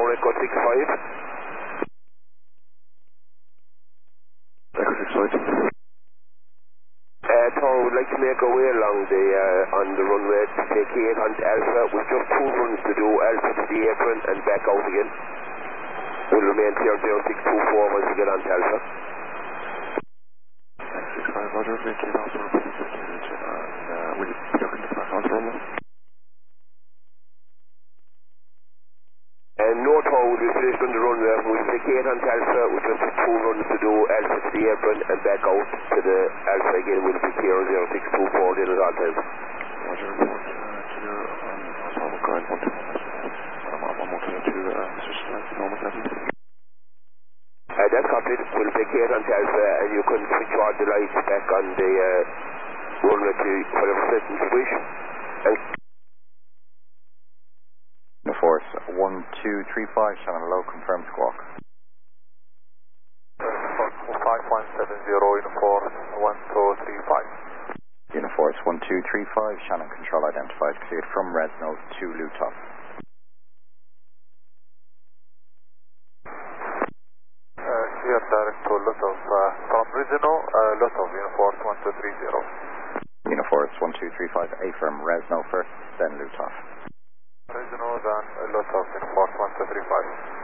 Echo 65. Echo 65. Tower would like to make our way along the on the runway to take 8 on Alpha. We've just 2 runs to do, Alpha to the apron and back out again. We'll remain here 0624 once we get on to Alpha. 65, Roger, vacate also repeated, and will you be looking to back onto runway? And no tower will be finished on the runway. We'll take 8 on Alpha. We just have 2 runs to do, Alpha to the apron and back out to the Alpha again. We'll be here 0624 then at all times. Roger, report clear on normal guide 121. I'm on to Mr. Select, normal setting. That's copied. We'll take 8 on Alpha and you can switch on the lights back on the runway to whatever settings you wish. And Force 1235, Shannon low, confirm squawk. 5170, Uniforce 1235. Uniforce 1235, Shannon control identified, cleared from Resno to Luton. Clear direct to Lutov, from Resno, Lutov, Uniforce 1230. Uniforce 1235, A firm Resno first, then Luton. Resno, then Lutov, Uniforce 1235.